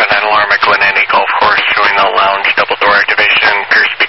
Alpha 9 Alarm at Glen Annie Golf Course showing the lounge double door activation, Pier